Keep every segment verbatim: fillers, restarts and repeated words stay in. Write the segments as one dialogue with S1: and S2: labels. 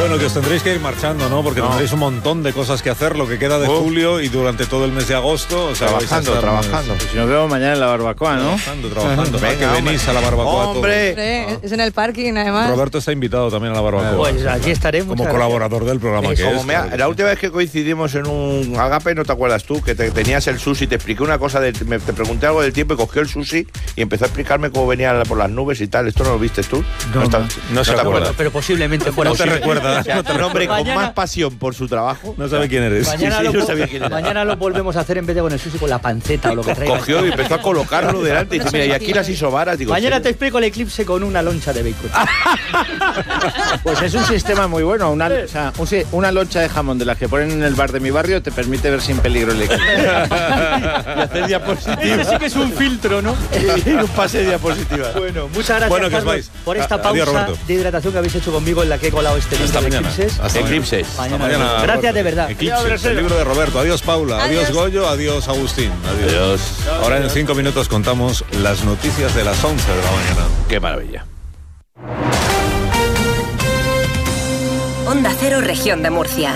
S1: Bueno, que os tendréis que ir marchando, ¿no? Porque no. tendréis un montón de cosas que hacer, lo que queda de
S2: oh.
S1: julio y durante todo el mes de agosto. O sea,
S2: trabajando, trabajando.
S3: Pues si nos vemos mañana en la barbacoa, ¿no?
S1: Trabajando, trabajando. Venga, que hombre. venís a la barbacoa.
S4: ¡Hombre!
S1: Todos.
S4: Es en el parking, además.
S1: Roberto está invitado también a la barbacoa.
S5: Pues aquí estaremos.
S1: Como colaborador del programa que
S2: Como
S1: es.
S2: Me ha, la última vez que coincidimos en un Agape, ¿no te acuerdas tú? Que te, tenías el sushi, te expliqué una cosa, de, me, te pregunté algo del tiempo y cogió el sushi y empezó a explicarme cómo venía por las nubes y tal. ¿Esto no lo viste tú?
S5: No, no,
S2: está,
S5: no,
S2: no se
S5: no
S2: acuerda.
S5: Pero posiblemente fuera.
S1: No te recuerda.
S2: O sea, un hombre con
S5: mañana,
S2: más pasión por su trabajo.
S1: No sabe quién eres.
S5: Mañana,
S2: sí, sí,
S5: lo,
S2: no sabía quién era.
S5: mañana lo volvemos a hacer en vez de con el sushi, con la panceta o lo que traiga.
S2: Cogió y empezó a colocarlo delante y dice, mira, y aquí las isobaras. Digo,
S5: mañana
S2: sí.
S5: te explico el eclipse con una loncha de bacon.
S3: Pues es un sistema muy bueno. Una, o sea, un, una loncha de jamón de las que ponen en el bar de mi barrio te permite ver sin peligro el eclipse.
S2: Y hacer diapositivas.
S5: Ese sí que es un filtro, ¿no?
S2: Y un pase de diapositivas.
S5: Bueno, muchas gracias,
S1: bueno,
S5: Carlos, por esta
S1: a,
S5: pausa
S1: adiós,
S5: de hidratación que habéis hecho conmigo en la que he colado este libro de eclipses.
S1: Hasta
S2: Eclipses.
S5: Mañana.
S1: Hasta mañana,
S5: Gracias
S1: Roberto.
S5: de verdad.
S1: Eclipses, el libro de Roberto. Adiós, Paula. Adiós, adiós Goyo. Adiós, Agustín. Adiós.
S2: Adiós.
S1: Ahora en cinco minutos contamos las noticias de las once de la mañana.
S2: Qué maravilla.
S6: Onda Cero, Región de Murcia.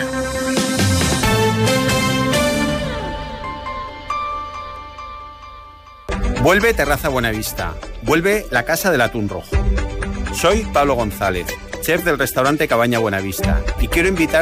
S7: Vuelve Terraza Buenavista. Vuelve la Casa del Atún Rojo. Soy Pablo González, chef del restaurante Cabaña Buenavista, y quiero invitar